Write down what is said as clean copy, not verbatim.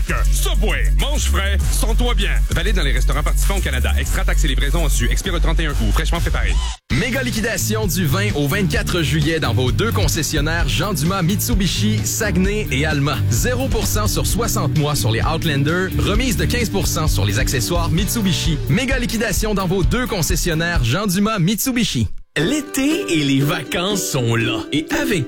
Subway, mange frais, sens-toi bien. Valide dans les restaurants participants au Canada. Extra taxes et livraison en su. Expire le 31 août. Fraîchement préparé. Méga liquidation du 20 au 24 juillet dans vos deux concessionnaires Jean Dumas, Mitsubishi, Saguenay et Alma. 0% sur 60 mois sur les Outlander. Remise de 15% sur les accessoires Mitsubishi. Méga liquidation dans vos deux concessionnaires Jean Dumas, Mitsubishi. L'été et les vacances sont là. Et avec